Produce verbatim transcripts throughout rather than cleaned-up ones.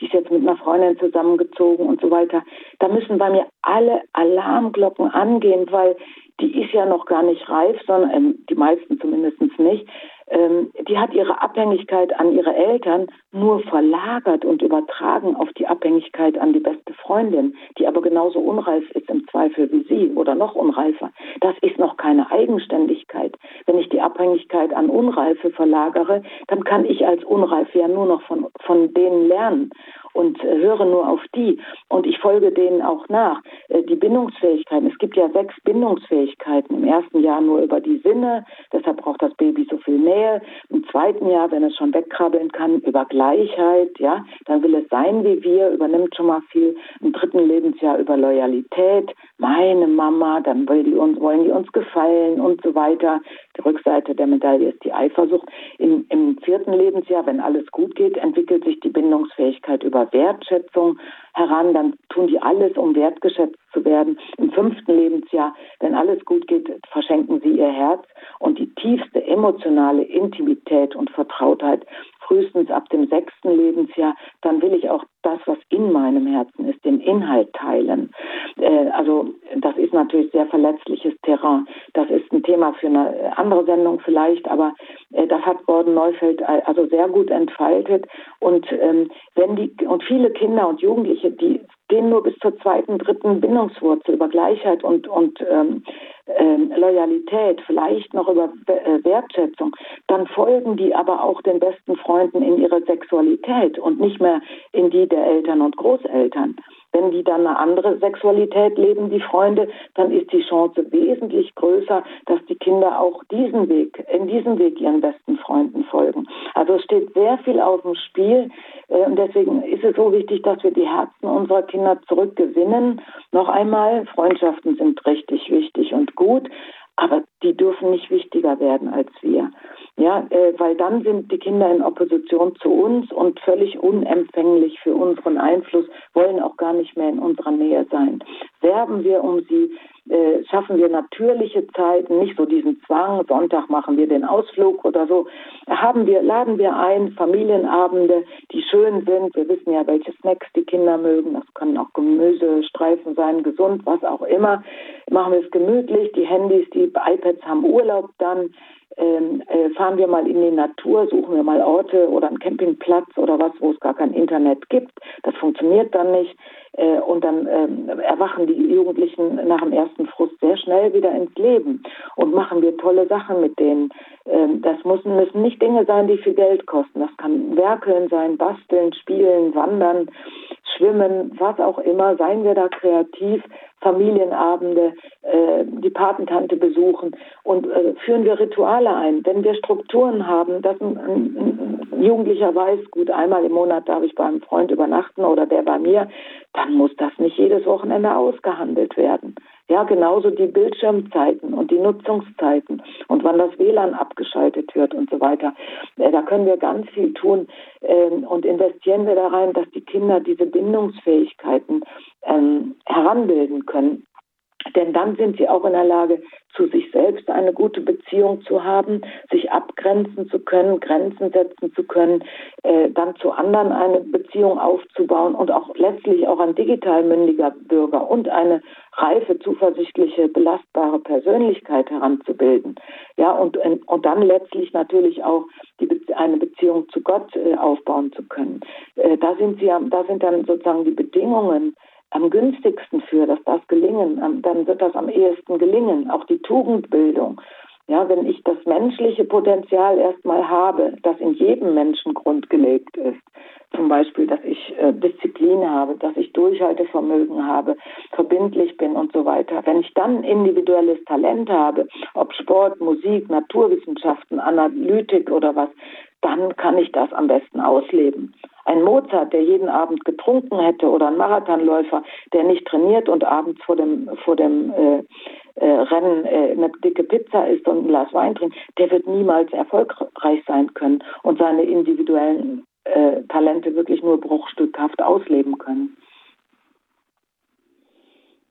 die ist jetzt mit einer Freundin zusammengezogen und so weiter. Da müssen bei mir alle Alarmglocken angehen, weil die ist ja noch gar nicht reif, sondern ähm, die meisten zumindest nicht. Ähm, die hat ihre Abhängigkeit an ihre Eltern nur verlagert und übertragen auf die Abhängigkeit an die beste Freundin, die aber genauso unreif ist im Zweifel wie sie oder noch unreifer. Das ist noch keine Eigenständigkeit. Wenn ich die Abhängigkeit an Unreife verlagere, dann kann ich als Unreife ja nur noch von, von denen lernen und äh, höre nur auf die. Und ich folge denen auch nach. Äh, die Bindungsfähigkeiten, es gibt ja sechs Bindungsfähigkeiten. Im ersten Jahr nur über die Sinne, deshalb braucht das Baby so viel Nähe. Im zweiten Jahr, wenn es schon wegkrabbeln kann, über Gleichheit, ja, dann will es sein wie wir, übernimmt schon mal viel. Im dritten Lebensjahr über Loyalität, meine Mama, dann will die uns, wollen die uns gefallen und so weiter. Die Rückseite der Medaille ist die Eifersucht. Im, im vierten Lebensjahr, wenn alles gut geht, entwickelt sich die Bindungsfähigkeit über Wertschätzung heran, dann tun die alles, um wertgeschätzt zu werden. Im fünften Lebensjahr, wenn alles gut geht, verschenken sie ihr Herz und die tiefste emotionale Intimität und Vertrautheit frühestens ab dem sechsten Lebensjahr, dann will ich auch das, was in meinem Herzen ist, den Inhalt teilen. Äh, also das ist natürlich sehr verletzliches Terrain. Das ist ein Thema für eine andere Sendung vielleicht, aber äh, das hat Gordon Neufeld also sehr gut entfaltet. Und ähm, wenn die und viele Kinder und Jugendliche, die gehen nur bis zur zweiten, dritten Bindungswurzel über Gleichheit und und ähm, ähm, Loyalität, vielleicht noch über äh, Wertschätzung, dann folgen die aber auch den besten Freunden in ihre Sexualität und nicht mehr in die der Eltern und Großeltern. Wenn die dann eine andere Sexualität leben, die Freunde, dann ist die Chance wesentlich größer, dass die Kinder auch diesen Weg, in diesem Weg ihren besten Freunden folgen. Also es steht sehr viel auf dem Spiel und deswegen ist es so wichtig, dass wir die Herzen unserer Kinder zurückgewinnen. Noch einmal, Freundschaften sind richtig wichtig und gut, aber die dürfen nicht wichtiger werden als wir. Ja, äh, weil dann sind die Kinder in Opposition zu uns und völlig unempfänglich für unseren Einfluss, wollen auch gar nicht mehr in unserer Nähe sein. Werben wir um sie, äh, schaffen wir natürliche Zeiten, nicht so diesen Zwang, Sonntag machen wir den Ausflug oder so. Haben wir, laden wir ein, Familienabende, die schön sind. Wir wissen ja, welche Snacks die Kinder mögen. Das können auch Gemüsestreifen sein, gesund, was auch immer. Machen wir es gemütlich, die Handys, die iPads haben Urlaub dann. Ähm, äh, fahren wir mal in die Natur, suchen wir mal Orte oder einen Campingplatz oder was, wo es gar kein Internet gibt. Das funktioniert dann nicht. Äh, und dann ähm, erwachen die Jugendlichen nach dem ersten Frust sehr schnell wieder ins Leben und machen wir tolle Sachen mit denen. Ähm, das müssen, müssen nicht Dinge sein, die viel Geld kosten. Das kann Werkeln sein, basteln, spielen, wandern, schwimmen, was auch immer. Seien wir da kreativ. Familienabende, äh, die Patentante besuchen und äh, führen wir Rituale ein. Wenn wir Strukturen haben, dass ein, ein, ein Jugendlicher weiß, gut, einmal im Monat darf ich bei einem Freund übernachten oder der bei mir, dann muss das nicht jedes Wochenende ausgehandelt werden. Ja, genauso die Bildschirmzeiten und die Nutzungszeiten und wann das W L A N abgeschaltet wird und so weiter. Äh, da können wir ganz viel tun äh, und investieren wir da rein, dass die Kinder diese Bindungsfähigkeiten ähm, heranbilden können. Denn dann sind sie auch in der Lage, zu sich selbst eine gute Beziehung zu haben, sich abgrenzen zu können, Grenzen setzen zu können, äh, dann zu anderen eine Beziehung aufzubauen und auch letztlich auch ein digital mündiger Bürger und eine reife, zuversichtliche, belastbare Persönlichkeit heranzubilden. Ja, und, und dann letztlich natürlich auch die, eine Beziehung zu Gott äh, aufbauen zu können. Äh, da sind sie, da sind dann sozusagen die Bedingungen am günstigsten für, dass das gelingen, dann wird das am ehesten gelingen. Auch die Tugendbildung. Ja, wenn ich das menschliche Potenzial erstmal habe, das in jedem Menschen grundgelegt ist, zum Beispiel, dass ich äh, Disziplin habe, dass ich Durchhaltevermögen habe, verbindlich bin und so weiter. Wenn ich dann individuelles Talent habe, ob Sport, Musik, Naturwissenschaften, Analytik oder was, dann kann ich das am besten ausleben. Ein Mozart, der jeden Abend getrunken hätte, oder ein Marathonläufer, der nicht trainiert und abends vor dem vor dem äh, äh, Rennen äh, eine dicke Pizza isst und ein Glas Wein trinkt, der wird niemals erfolgreich sein können und seine individuellen äh, Talente wirklich nur bruchstückhaft ausleben können.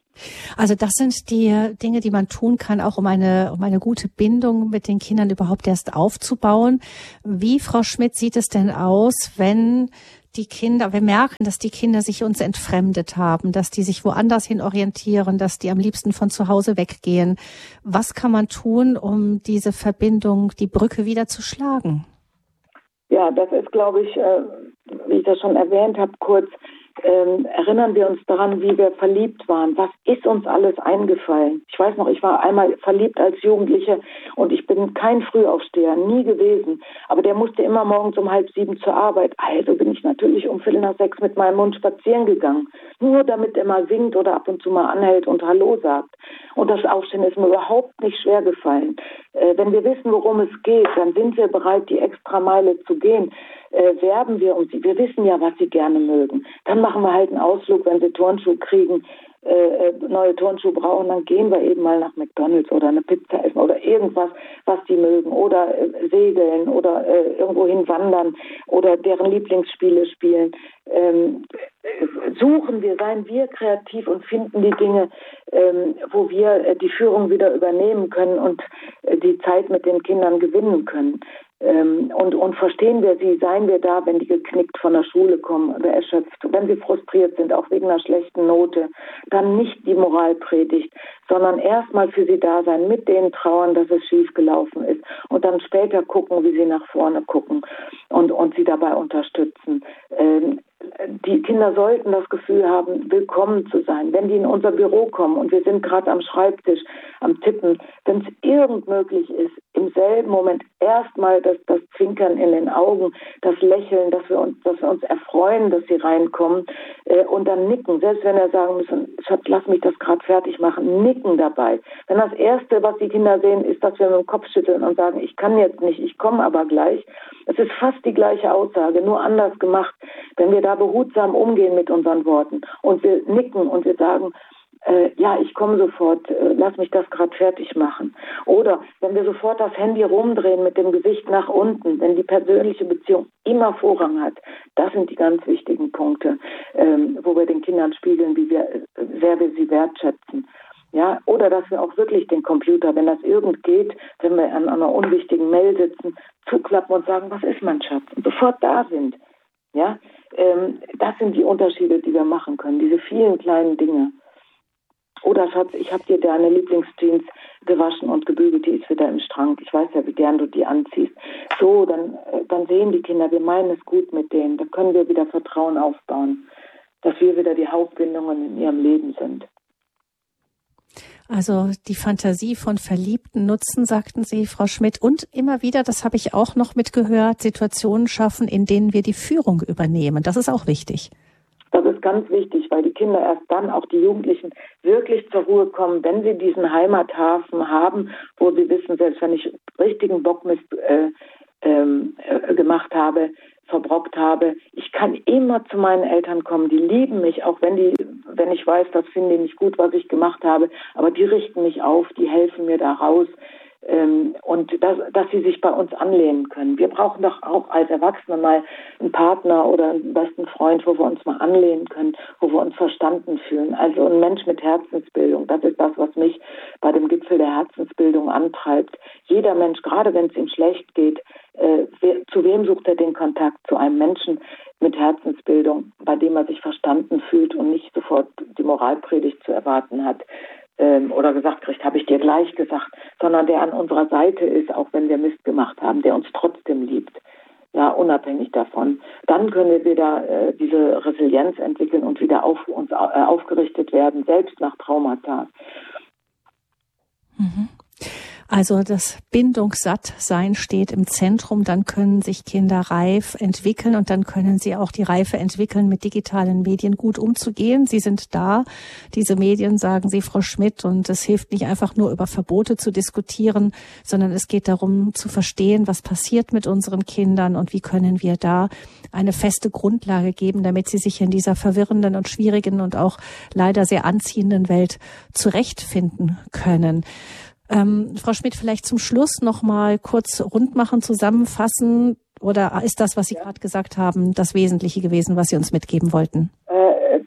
Also das sind die Dinge, die man tun kann, auch um eine, um eine gute Bindung mit den Kindern überhaupt erst aufzubauen. Wie, Frau Schmidt, sieht es denn aus, wenn die Kinder, wir merken, dass die Kinder sich uns entfremdet haben, dass die sich woanders hin orientieren, dass die am liebsten von zu Hause weggehen? Was kann man tun, um diese Verbindung, die Brücke wieder zu schlagen? Ja, das ist, glaube ich, äh, wie ich das schon erwähnt habe, kurz, ähm, erinnern wir uns daran, wie wir verliebt waren. Was ist uns alles eingefallen? Ich weiß noch, ich war einmal verliebt als Jugendliche und ich bin kein Frühaufsteher, nie gewesen. Aber der musste immer morgens um halb sieben zur Arbeit. Also bin ich natürlich um Viertel nach sechs mit meinem Hund spazieren gegangen. Nur damit er mal singt oder ab und zu mal anhält und Hallo sagt. Und das Aufstehen ist mir überhaupt nicht schwer gefallen. Äh, wenn wir wissen, worum es geht, dann sind wir bereit, die Extrameile zu gehen. Äh, werben wir um sie. Wir wissen ja, was sie gerne mögen. Dann machen wir halt einen Ausflug, wenn sie Turnschuhe kriegen, äh, neue Turnschuhe brauchen, dann gehen wir eben mal nach McDonald's oder eine Pizza essen oder irgendwas, was die mögen. Oder äh, segeln oder äh, irgendwohin wandern oder deren Lieblingsspiele spielen. Ähm, suchen wir, seien wir kreativ und finden die Dinge, ähm, wo wir äh, die Führung wieder übernehmen können und äh, die Zeit mit den Kindern gewinnen können. Ähm, und, und verstehen wir sie, seien wir da, wenn die geknickt von der Schule kommen oder erschöpft, wenn sie frustriert sind, auch wegen einer schlechten Note, dann nicht die Moralpredigt, sondern erstmal für sie da sein, mit denen trauern, dass es schiefgelaufen ist und dann später gucken, wie sie nach vorne gucken und, und sie dabei unterstützen. Ähm, Die Kinder sollten das Gefühl haben, willkommen zu sein. Wenn die in unser Büro kommen und wir sind gerade am Schreibtisch, am Tippen, wenn es irgend möglich ist, im selben Moment erstmal das, das Zwinkern in den Augen, das Lächeln, dass wir uns, dass wir uns erfreuen, dass sie reinkommen äh, und dann nicken. Selbst wenn wir sagen müssen, Schatz, lass mich das gerade fertig machen, nicken dabei. Wenn das Erste, was die Kinder sehen, ist, dass wir mit dem Kopf schütteln und sagen, ich kann jetzt nicht, ich komme aber gleich. Es ist fast die gleiche Aussage, nur anders gemacht. Wenn wir da behutsam umgehen mit unseren Worten und wir nicken und wir sagen, äh, ja, ich komme sofort, äh, lass mich das gerade fertig machen. Oder wenn wir sofort das Handy rumdrehen mit dem Gesicht nach unten, wenn die persönliche Beziehung immer Vorrang hat, das sind die ganz wichtigen Punkte, ähm, wo wir den Kindern spiegeln, wie wir, äh, sehr wir sie wertschätzen. Ja, oder dass wir auch wirklich den Computer, wenn das irgend geht, wenn wir an einer unwichtigen Mail sitzen, zuklappen und sagen, was ist mein Schatz? Und sofort da sind. Ja, ähm, das sind die Unterschiede, die wir machen können, diese vielen kleinen Dinge. Oder Schatz, ich habe dir deine Lieblingsjeans gewaschen und gebügelt, die ist wieder im Schrank. Ich weiß ja, wie gern du die anziehst. So, dann, äh, dann sehen die Kinder, wir meinen es gut mit denen. Dann können wir wieder Vertrauen aufbauen, dass wir wieder die Hauptbindungen in ihrem Leben sind. Also die Fantasie von Verliebten nutzen, sagten Sie, Frau Schmidt. Und immer wieder, das habe ich auch noch mitgehört, Situationen schaffen, in denen wir die Führung übernehmen. Das ist auch wichtig. Das ist ganz wichtig, weil die Kinder erst dann, auch die Jugendlichen, wirklich zur Ruhe kommen, wenn sie diesen Heimathafen haben, wo sie wissen, selbst wenn ich richtigen Bockmist äh, ähm, äh, gemacht habe, verbrockt habe, ich kann immer zu meinen Eltern kommen. Die lieben mich, auch wenn die, wenn ich weiß, das finden die nicht gut, was ich gemacht habe, aber die richten mich auf, die helfen mir da raus. Ähm, und das, dass sie sich bei uns anlehnen können. Wir brauchen doch auch als Erwachsene mal einen Partner oder einen besten Freund, wo wir uns mal anlehnen können, wo wir uns verstanden fühlen. Also ein Mensch mit Herzensbildung, das ist das, was mich bei dem Gipfel der Herzensbildung antreibt. Jeder Mensch, gerade wenn es ihm schlecht geht, äh, wer, zu wem sucht er den Kontakt? Zu einem Menschen mit Herzensbildung, bei dem er sich verstanden fühlt und nicht sofort die Moralpredigt zu erwarten hat. Oder gesagt kriegt, habe ich dir gleich gesagt, sondern der an unserer Seite ist, auch wenn wir Mist gemacht haben, der uns trotzdem liebt, ja, unabhängig davon. Dann können wir wieder äh, diese Resilienz entwickeln und wieder auf uns äh, aufgerichtet werden, selbst nach Traumata. Mhm. Also das Bindungssattsein steht im Zentrum, dann können sich Kinder reif entwickeln und dann können sie auch die Reife entwickeln, mit digitalen Medien gut umzugehen. Sie sind da, diese Medien, sagen Sie, Frau Schmidt, und es hilft nicht einfach nur über Verbote zu diskutieren, sondern es geht darum zu verstehen, was passiert mit unseren Kindern und wie können wir da eine feste Grundlage geben, damit sie sich in dieser verwirrenden und schwierigen und auch leider sehr anziehenden Welt zurechtfinden können. Ähm, Frau Schmidt, vielleicht zum Schluss noch mal kurz rund machen, zusammenfassen, oder ist das, was Sie ja. gerade gesagt haben, das Wesentliche gewesen, was Sie uns mitgeben wollten? Äh,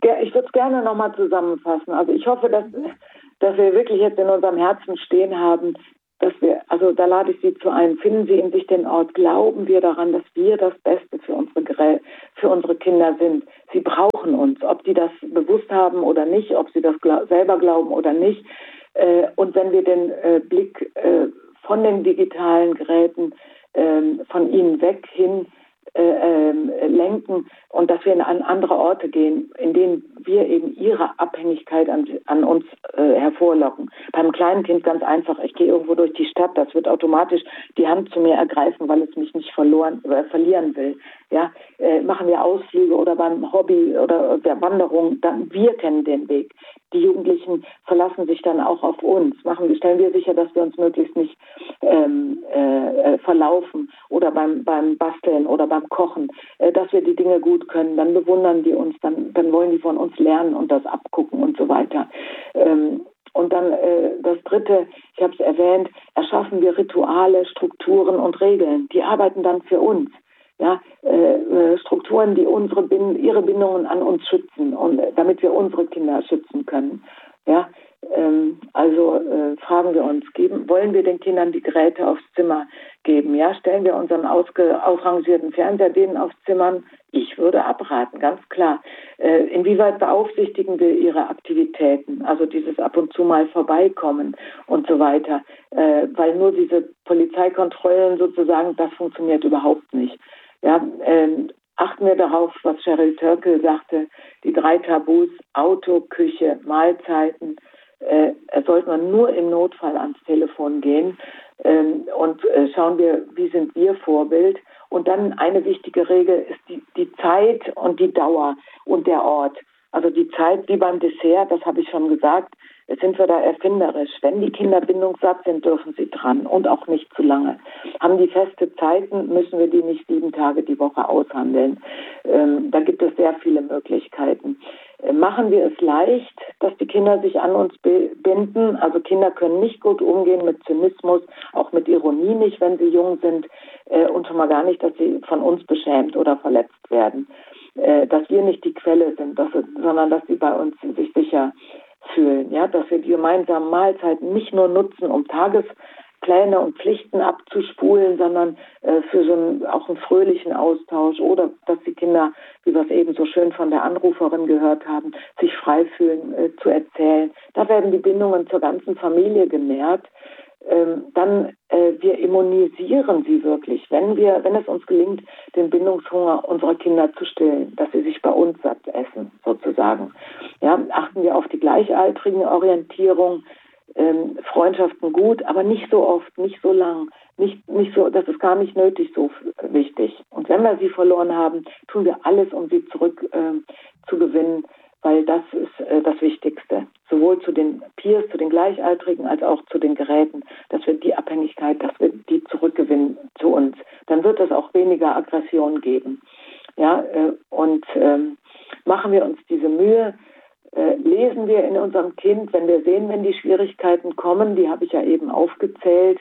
ich würde es gerne nochmal zusammenfassen. Also ich hoffe, dass, dass wir wirklich jetzt in unserem Herzen stehen haben, dass wir, also da lade ich Sie zu ein, finden Sie in sich den Ort, glauben wir daran, dass wir das Beste für unsere, für unsere Kinder sind. Sie brauchen uns, ob die das bewusst haben oder nicht, ob sie das glaub, selber glauben oder nicht. Äh, und wenn wir den äh, Blick äh, von den digitalen Geräten äh, von ihnen weg hin Äh, äh, lenken und dass wir an andere Orte gehen, in denen wir eben ihre Abhängigkeit an, an uns äh, hervorlocken. Beim kleinen Kind ganz einfach, ich gehe irgendwo durch die Stadt, das wird automatisch die Hand zu mir ergreifen, weil es mich nicht verloren äh, verlieren will. Ja, äh, machen wir Ausflüge oder beim Hobby oder der Wanderung, dann wir kennen den Weg. Die Jugendlichen verlassen sich dann auch auf uns. Machen, stellen wir sicher, dass wir uns möglichst nicht ähm, äh, verlaufen oder beim, beim Basteln oder beim Kochen, äh, dass wir die Dinge gut können. Dann bewundern die uns, dann, dann wollen die von uns lernen und das abgucken und so weiter. Ähm, und dann äh, das Dritte, ich habe es erwähnt, erschaffen wir Rituale, Strukturen und Regeln. Die arbeiten dann für uns. Ja, äh, Strukturen, die unsere Bind- ihre Bindungen an uns schützen und äh, damit wir unsere Kinder schützen können. Ja, ähm, also äh, fragen wir uns, geben, wollen wir den Kindern die Geräte aufs Zimmer geben? Ja, stellen wir unseren ausge- ausrangierten Fernseher denen aufs Zimmer? Ich würde abraten, ganz klar. Äh, inwieweit beaufsichtigen wir ihre Aktivitäten? Also dieses ab und zu mal vorbeikommen und so weiter. Äh, weil nur diese Polizeikontrollen sozusagen, das funktioniert überhaupt nicht. Ja, ähm, achten wir darauf, was Sheryl Turkle sagte, die drei Tabus, Auto, Küche, Mahlzeiten, äh, sollte man nur im Notfall ans Telefon gehen ähm, und äh, schauen wir, wie sind wir Vorbild. Und dann eine wichtige Regel ist die, die Zeit und die Dauer und der Ort. Also die Zeit wie beim Dessert, das habe ich schon gesagt, jetzt sind wir da erfinderisch. Wenn die Kinder bindungssatt sind, dürfen sie dran und auch nicht zu lange. Haben die feste Zeiten, müssen wir die nicht sieben Tage die Woche aushandeln. Ähm, da gibt es sehr viele Möglichkeiten. Äh, machen wir es leicht, dass die Kinder sich an uns binden. Also Kinder können nicht gut umgehen mit Zynismus, auch mit Ironie nicht, wenn sie jung sind äh, und schon mal gar nicht, dass sie von uns beschämt oder verletzt werden. Äh, dass wir nicht die Quelle sind, dass es, sondern dass sie bei uns sich sicher fühlen, ja, dass wir die gemeinsamen Mahlzeiten nicht nur nutzen, um Tagespläne und Pflichten abzuspulen, sondern äh, für so einen, auch einen fröhlichen Austausch oder dass die Kinder, wie wir es eben so schön von der Anruferin gehört haben, sich frei fühlen äh, zu erzählen. Da werden die Bindungen zur ganzen Familie genährt. Ähm, dann äh, wir immunisieren sie wirklich, wenn wir, wenn es uns gelingt, den Bindungshunger unserer Kinder zu stillen, dass sie sich bei uns satt essen, sozusagen. Ja, achten wir auf die gleichaltrigen Orientierung, ähm, Freundschaften gut, aber nicht so oft, nicht so lang, nicht, nicht so, das ist gar nicht nötig so wichtig. Und wenn wir sie verloren haben, tun wir alles, um sie zurück äh, zu gewinnen, weil das ist äh, das Wichtigste. Sowohl zu den Peers, zu den Gleichaltrigen, als auch zu den Geräten, dass wir die Abhängigkeit, dass wir die zurückgewinnen zu uns. Dann wird es auch weniger Aggression geben. Ja, äh, und ähm, machen wir uns diese Mühe, äh, lesen wir in unserem Kind, wenn wir sehen, wenn die Schwierigkeiten kommen, die habe ich ja eben aufgezählt,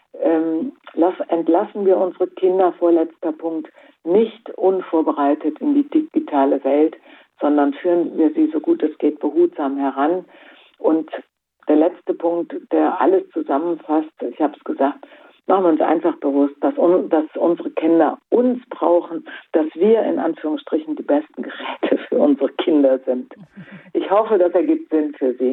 ähm, lass, entlassen wir unsere Kinder, vorletzter Punkt, nicht unvorbereitet in die digitale Welt, sondern führen wir sie so gut es geht behutsam heran. Und der letzte Punkt, der alles zusammenfasst, ich habe es gesagt, machen wir uns einfach bewusst, dass, un, dass unsere Kinder uns brauchen, dass wir in Anführungsstrichen die besten Geräte für unsere Kinder sind. Ich hoffe, das ergibt Sinn für Sie.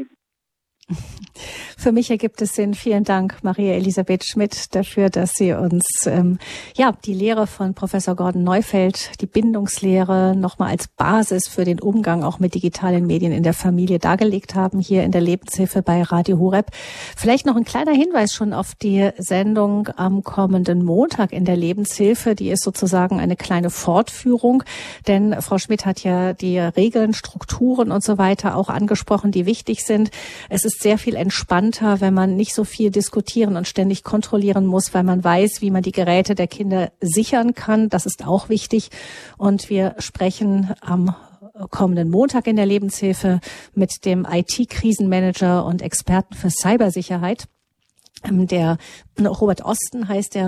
Für mich ergibt es Sinn. Vielen Dank, Maria Elisabeth Schmidt, dafür, dass Sie uns ähm, ja die Lehre von Professor Gordon Neufeld, die Bindungslehre, nochmal als Basis für den Umgang auch mit digitalen Medien in der Familie dargelegt haben, hier in der Lebenshilfe bei Radio Horeb. Vielleicht noch ein kleiner Hinweis schon auf die Sendung am kommenden Montag in der Lebenshilfe. Die ist sozusagen eine kleine Fortführung, denn Frau Schmidt hat ja die Regeln, Strukturen und so weiter auch angesprochen, die wichtig sind. Es ist sehr viel entspannter, wenn man nicht so viel diskutieren und ständig kontrollieren muss, weil man weiß, wie man die Geräte der Kinder sichern kann. Das ist auch wichtig. Und wir sprechen am kommenden Montag in der Lebenshilfe mit dem I T-Krisenmanager und Experten für Cybersicherheit. Der Robert Osten heißt er.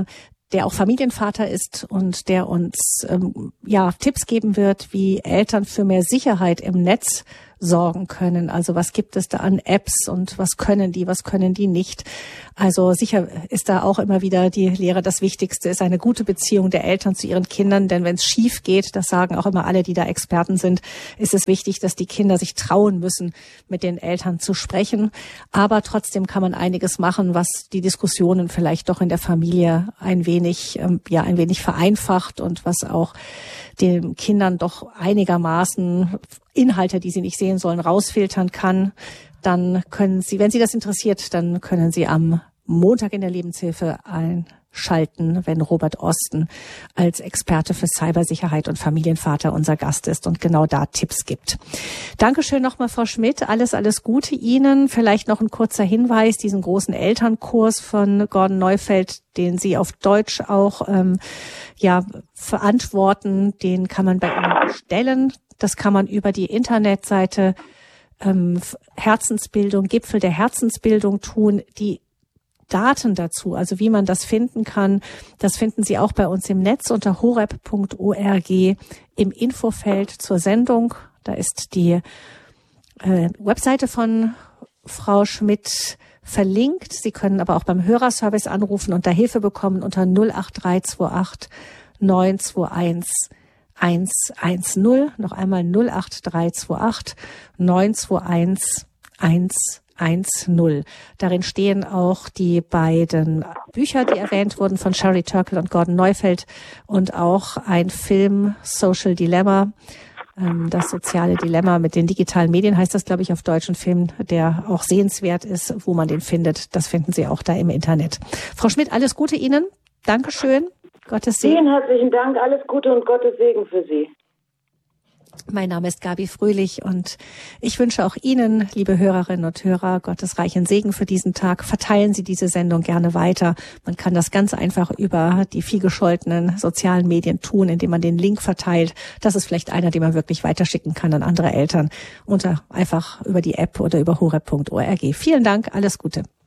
der auch Familienvater ist und der uns ähm, ja Tipps geben wird, wie Eltern für mehr Sicherheit im Netz sorgen können. Also was gibt es da an Apps und was können die, was können die nicht. Also sicher ist da auch immer wieder die Lehre, das Wichtigste ist eine gute Beziehung der Eltern zu ihren Kindern, denn wenn es schief geht, das sagen auch immer alle, die da Experten sind, ist es wichtig, dass die Kinder sich trauen müssen, mit den Eltern zu sprechen. Aber trotzdem kann man einiges machen, was die Diskussionen vielleicht doch in der Familie ein wenig, ähm, ja, ein wenig vereinfacht und was auch den Kindern doch einigermaßen Inhalte, die sie nicht sehen sollen, rausfiltern kann. Dann können Sie, wenn Sie das interessiert, dann können Sie am Montag in der Lebenshilfe einschalten, wenn Robert Osten als Experte für Cybersicherheit und Familienvater unser Gast ist und genau da Tipps gibt. Dankeschön nochmal, Frau Schmidt. Alles, alles Gute Ihnen. Vielleicht noch ein kurzer Hinweis, diesen großen Elternkurs von Gordon Neufeld, den Sie auf Deutsch auch ähm, ja verantworten, den kann man bei Ihnen bestellen. Das kann man über die Internetseite ähm, Herzensbildung, Gipfel der Herzensbildung tun. Die Daten dazu, also wie man das finden kann, das finden Sie auch bei uns im Netz unter horeb punkt org im Infofeld zur Sendung. Da ist die äh, Webseite von Frau Schmidt verlinkt. Sie können aber auch beim Hörerservice anrufen und da Hilfe bekommen unter null acht drei zwei acht neun zwei eins eins eins null. Noch einmal null acht drei zwei acht neun zwei eins eins eins null. Darin stehen auch die beiden Bücher, die erwähnt wurden, von Sherry Turkle und Gordon Neufeld und auch ein Film, Social Dilemma, das soziale Dilemma mit den digitalen Medien, heißt das, glaube ich, auf Deutsch, ein Film, der auch sehenswert ist, wo man den findet. Das finden Sie auch da im Internet. Frau Schmidt, alles Gute Ihnen. Dankeschön. Gottes Segen. Vielen herzlichen Dank. Alles Gute und Gottes Segen für Sie. Mein Name ist Gabi Fröhlich und ich wünsche auch Ihnen, liebe Hörerinnen und Hörer, Gottes reichen Segen für diesen Tag. Verteilen Sie diese Sendung gerne weiter. Man kann das ganz einfach über die vielgescholtenen sozialen Medien tun, indem man den Link verteilt. Das ist vielleicht einer, den man wirklich weiterschicken kann an andere Eltern. Unter einfach über die App oder über horeb punkt org. Vielen Dank, alles Gute.